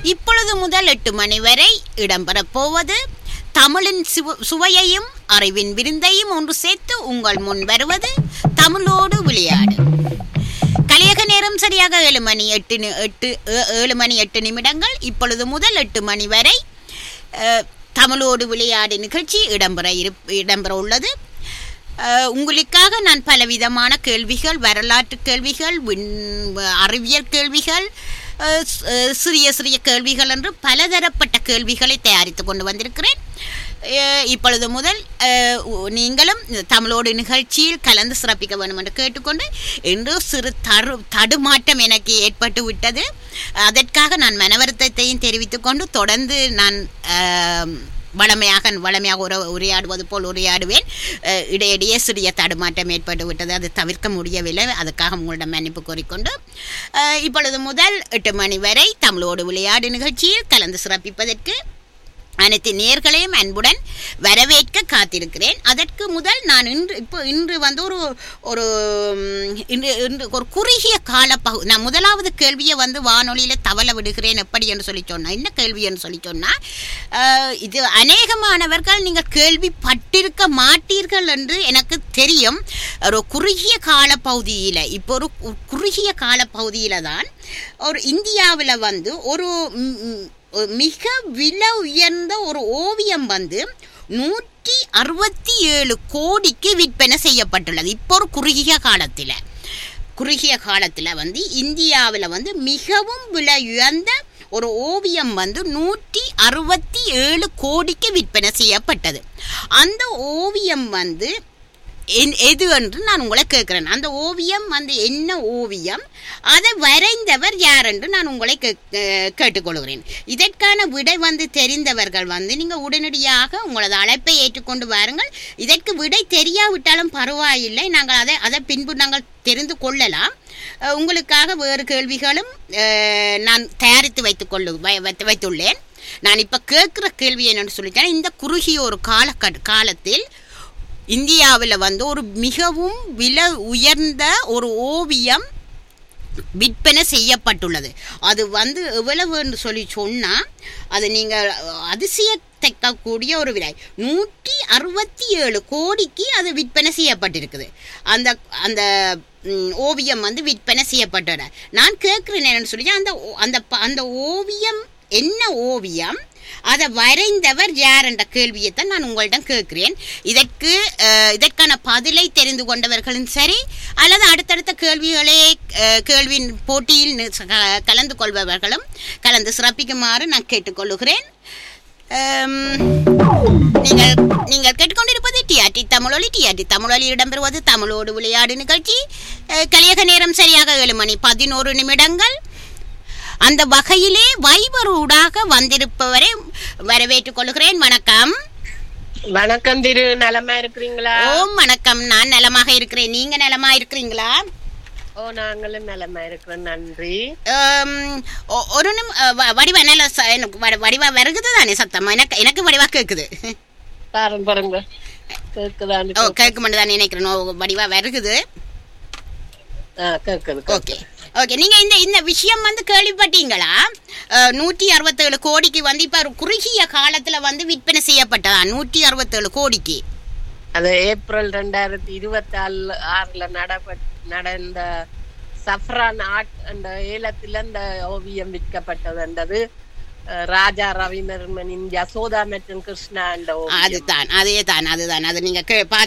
இப்பொழுது முதல் 8 மணி வரை இடம்பெறப் போவது தமிழின் சுவையையும் அறிவின் விருந்தையும் ஒன்று சேர்த்து உங்கள் முன் வருவது தமிழோடு விளையாடு. கலியக நேரம் சரியாக 7 மணி 8 நிமிடங்கள். இப்பொழுது முதல் 8 மணி வரை தமிழோடு விளையாடு நிகழ்ச்சி இடம்பெற உள்ளது. உங்களுக்காக நான் பலவிதமான கேள்விகள், வரலாற்று கேள்விகள், அறிவியல் கேள்விகள், சிறிய சிறிய கேள்விகள் என்று பலதரப்பட்ட கேள்விகளை தயாரித்து கொண்டு வந்திருக்கிறேன். இப்பொழுது முதல் நீங்களும் தமிழோடு நிகழ்ச்சியில் கலந்து சிறப்பிக்க வேண்டும் என்று கேட்டுக்கொண்டு, இன்று சிறு தடுமாற்றம் எனக்கு ஏற்பட்டு விட்டது. அதற்காக நான் மனவருத்தத்தையும் தெரிவித்துக் கொண்டு தொடர்ந்து நான் வளமையாக உரையாடுவது போல் உரையாடுவேன். இடையிடையே சிறிய தடுமாற்றம் ஏற்பட்டு விட்டது, அது தவிர்க்க முடியவில்லை. அதுக்காக உங்களிடம் மன்னிப்பு கோரிக்கொண்டு இப்பொழுது முதல் 8 மணி வரை தமிழோடு விளையாடு நிகழ்ச்சியில் கலந்து சிறப்பிப்பதற்கு அனைத்து நேயர்களையும் அன்புடன் வரவேற்க காத்திருக்கிறேன். அதற்கு முதல் நான் இன்று வந்து ஒரு குறுகிய கால நான் முதலாவது கேள்வியை வந்து வானொலியில் தவள விடுகிறேன். எப்படி என்று சொல்லி சொன்னால், என்ன கேள்வி என்று சொல்லி சொன்னால், இது அநேகமானவர்கள் நீங்கள் கேள்விப்பட்டிருக்க மாட்டீர்கள் என்று எனக்கு தெரியும். ஒரு குறுகிய கால பகுதியில், இப்போ ஒரு குறுகிய கால பகுதியில் தான் ஒரு இந்தியாவில் வந்து ஒரு மிக விலை உயர்ந்த ஒரு ஓவியம் வந்து 167 கோடிக்கு விற்பனை செய்யப்பட்டுள்ளது. இப்போ ஒரு குறுகிய காலத்தில் வந்து இந்தியாவில் வந்து மிகவும் விலை உயர்ந்த ஒரு ஓவியம் வந்து 167 கோடிக்கு விற்பனை செய்யப்பட்டது. அந்த ஓவியம் வந்து எது என்று நான் உங்களை கேட்கிறேன். அந்த ஓவியம் வந்து என்ன ஓவியம், அதை வரைந்தவர் யார் என்று நான் உங்களை கேட்டுக்கொள்கிறேன். இதற்கான விடை வந்து தெரிந்தவர்கள் வந்து நீங்கள் உடனடியாக உங்களது அழைப்பை ஏற்றுக்கொண்டு வாருங்கள். இதற்கு விடை தெரியாவிட்டாலும் பரவாயில்லை, நாங்கள் அதை பின்பு நாங்கள் தெரிந்து கொள்ளலாம். உங்களுக்காக வேறு கேள்விகளும் நான் தயாரித்து வைத்துள்ளேன். நான் இப்போ கேட்குற கேள்வி என்னென்னு சொல்லிட்டேன். இந்த குறுகிய ஒரு காலத்தில் இந்தியாவில் வந்து ஒரு மிகவும் விலை உயர்ந்த ஒரு ஓவியம் விற்பனை செய்யப்பட்டுள்ளது. அது வந்து எவ்வளவு என்று சொல்லி சொன்னால், அது நீங்கள் அதிசயத்தக்கக்கூடிய ஒரு விலை 167 கோடிக்கு அது விற்பனை செய்யப்பட்டிருக்குது. அந்த ஓவியம் வந்து விற்பனை செய்யப்பட்டது. நான் கேட்குறேன் என்னன்னு சொல்லி, அந்த ஓவியம் என்ன ஓவியம், அதை வரைந்தவர் யார் என்ற கேள்வியைத்தான் நான் உங்களிடம் கேட்கிறேன். இதற்கான பதிலை தெரிந்து கொண்டவர்களும் சரி, அல்லது அடுத்தடுத்த கேள்வியின் போட்டியில் கலந்து கொள்பவர்களும் கலந்து சிறப்பிக்குமாறு நான் கேட்டுக்கொள்கிறேன். நீங்கள் கேட்டுக்கொண்டிருப்பது டிஆர்டி தமிழொலி. டிஆர்டி தமிழொலி இடம்பெறுவது தமிழோடு விளையாடு நிகழ்ச்சி. கலியக நேரம் சரியாக 7 மணி 11 நிமிடங்கள். அந்த வகையிலே வைபரூடாக வந்திருப்பவரை வரவேற்றுக் கொள்கிறேன். வணக்கம். வணக்கம் திரு, நலமா இருக்கிறீங்களா? ஓம் வணக்கம், நான் நலமாக இருக்கிறேன். நீங்க நலமா இருக்கிறீங்களா? ஓ, நாங்களும் நலமா இருக்கிறோம், நன்றி. ஒரு வடிவா நல்ல வடிவா வருகுது தானே சத்தமா? எனக்கு வடிவா கேக்குது. பாருங்க கேட்க மாட்டேதான் நினைக்கிறேன். வடிவா வருகுது. Okay okay. நீங்க இந்த விஷயம் வந்து கேள்விப்பட்டீங்களா? 167 கோடிக்கு வந்து இப்ப குறுகிய காலத்துல வந்து விற்பனை செய்யப்பட்டதா 167 கோடிக்கு. அது ஏப்ரல் 2026 நடந்த சஃப்ரான் ஆர்ட் அந்த ஏலத்தில் அந்த ஓவியம் விற்கப்பட்டது. ராஜா ரவிவர்மனின் யசோதா மற்றும் கிருஷ்ணா அந்த அதுதான். அது நீங்க